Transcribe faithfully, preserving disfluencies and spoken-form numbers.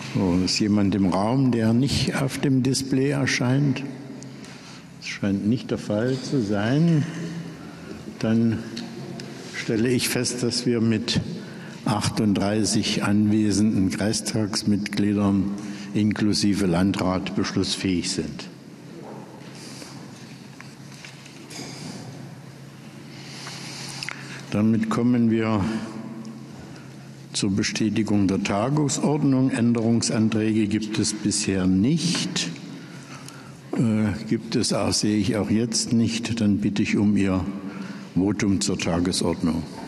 So, ist jemand im Raum, der nicht auf dem Display erscheint? Das scheint nicht der Fall zu sein. Dann stelle ich fest, dass wir mit achtunddreißig anwesenden Kreistagsmitgliedern inklusive Landrat beschlussfähig sind. Damit kommen wir zur Bestätigung der Tagesordnung. Änderungsanträge gibt es bisher nicht. Äh, gibt es auch, sehe ich auch jetzt nicht. Dann bitte ich um Ihr Votum zur Tagesordnung.